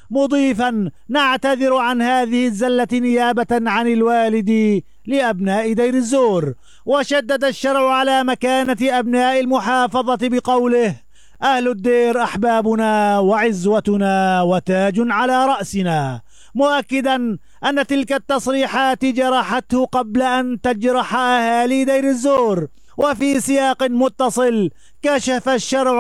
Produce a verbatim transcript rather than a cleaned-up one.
مضيفا: نعتذر عن هذه الزلة نيابة عن الوالد لأبناء دير الزور. وشدد الشرع على مكانة أبناء المحافظة بقوله: أهل الدير أحبابنا وعزوتنا وتاج على رأسنا، مؤكدا أن تلك التصريحات جرحته قبل أن تجرح أهالي دير الزور. وفي سياق متصل كشف الشرع